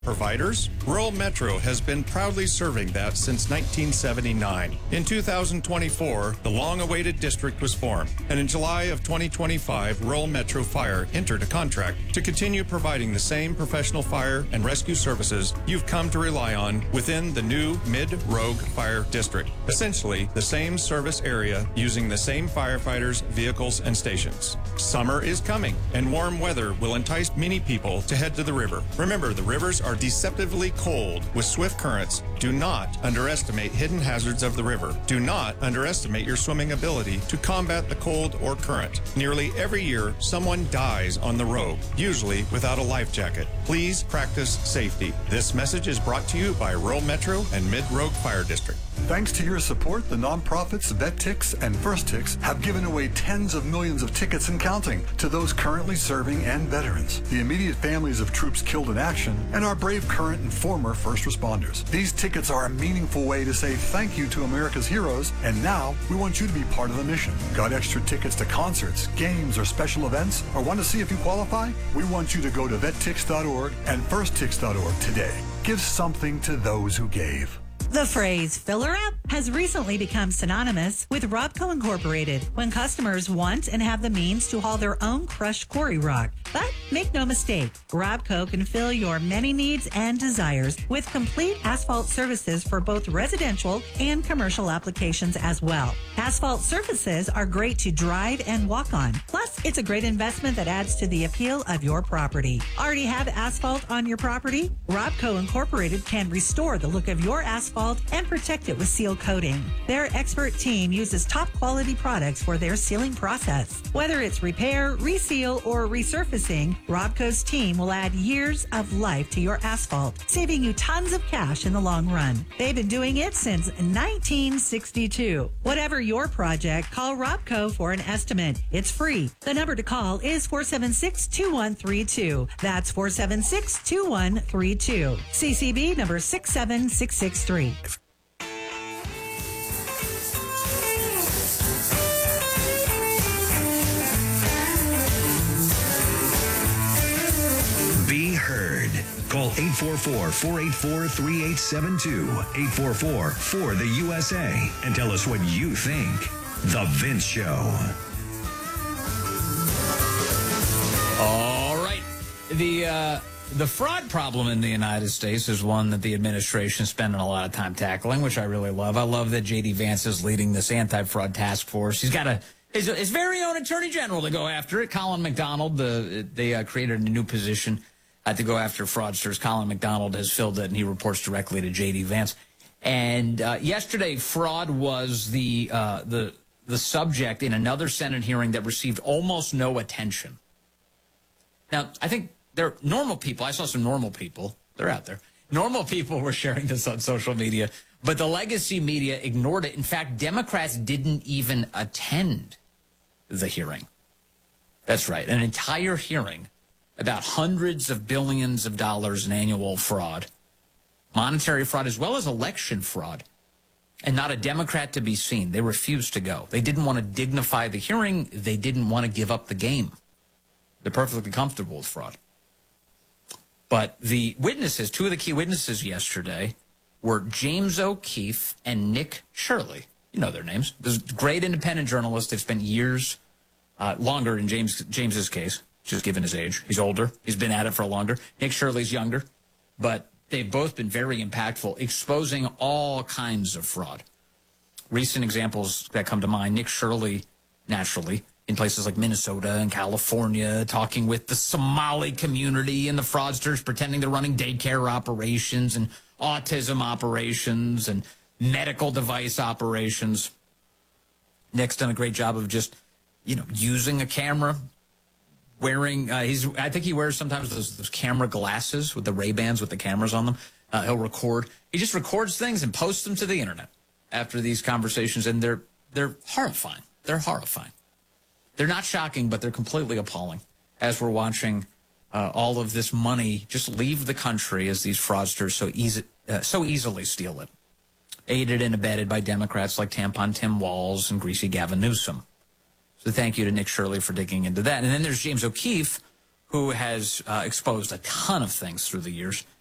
Providers? Rural Metro has been proudly serving that since 1979. In 2024, the long-awaited district was formed, and in July of 2025, Rural Metro Fire entered a contract to continue providing the same professional fire and rescue services you've come to rely on within the new Mid-Rogue Fire District. Essentially, the same service area using the same firefighters, vehicles, and stations. Summer is coming, and warm weather will entice many people to head to the river. Remember, the rivers are deceptively cold with swift currents. Do not underestimate hidden hazards of the river. Do not underestimate your swimming ability to combat the cold or current. Nearly every year, someone dies on the Rogue, usually without a life jacket. Please practice safety. This message is brought to you by Rural Metro and Mid-Rogue Fire District. Thanks to your support, the nonprofits VetTix and FirstTix have given away tens of millions of tickets and counting to those currently serving and veterans, the immediate families of troops killed in action, and our brave current and former first responders. These tickets are a meaningful way to say thank you to America's heroes, and now we want you to be part of the mission. Got extra tickets to concerts, games, or special events, or want to see if you qualify? We want you to go to vettix.org and firsttix.org today. Give something to those who gave. The phrase filler up has recently become synonymous with Robco Incorporated when customers want and have the means to haul their own crushed quarry rock. But make no mistake, Robco can fill your many needs and desires with complete asphalt services for both residential and commercial applications as well. Asphalt surfaces are great to drive and walk on. Plus, it's a great investment that adds to the appeal of your property. Already have asphalt on your property? Robco Incorporated can restore the look of your asphalt and protect it with seal coating. Their expert team uses top quality products for their sealing process. Whether it's repair, reseal, or resurfacing, Robco's team will add years of life to your asphalt, saving you tons of cash in the long run. They've been doing it since 1962. Whatever your project, call Robco for an estimate. It's free. The number to call is 476-2132. That's 476-2132. CCB number 67663. Be heard. Call 844-484-3872. 844-4-the-USA. And tell us what you think. The Vince Show. All right. The fraud problem in the United States is one that the administration is spending a lot of time tackling, which I really love. I love that J.D. Vance is leading this anti-fraud task force. He's got his very own attorney general to go after it. Colin McDonald, they created a new position to go after fraudsters. Colin McDonald has filled it, and he reports directly to J.D. Vance. And yesterday, fraud was the subject in another Senate hearing that received almost no attention. Now, I think they're normal people. I saw some normal people. They're out there. Normal people were sharing this on social media, but the legacy media ignored it. In fact, Democrats didn't even attend the hearing. That's right. An entire hearing about hundreds of billions of dollars in annual fraud, monetary fraud, as well as election fraud, and not a Democrat to be seen. They refused to go. They didn't want to dignify the hearing. They didn't want to give up the game. They're perfectly comfortable with fraud. But the witnesses, two of the key witnesses yesterday, were James O'Keefe and Nick Shirley. You know their names. This great independent journalist. They've spent years, longer in James's case, just given his age. He's older. He's been at it for longer. Nick Shirley's younger. But they've both been very impactful, exposing all kinds of fraud. Recent examples that come to mind, Nick Shirley, naturally, in places like Minnesota and California, talking with the Somali community and the fraudsters, pretending they're running daycare operations and autism operations and medical device operations. Nick's done a great job of just, using a camera, wearing, I think he wears sometimes those camera glasses with the Ray-Bans with the cameras on them. He'll record. He just records things and posts them to the internet after these conversations, and they're horrifying. They're horrifying. They're not shocking, but they're completely appalling as we're watching all of this money just leave the country as these fraudsters so easily steal it. Aided and abetted by Democrats like Tampon Tim Walz and Greasy Gavin Newsom. So thank you to Nick Shirley for digging into that. And then there's James O'Keefe, who has exposed a ton of things through the years.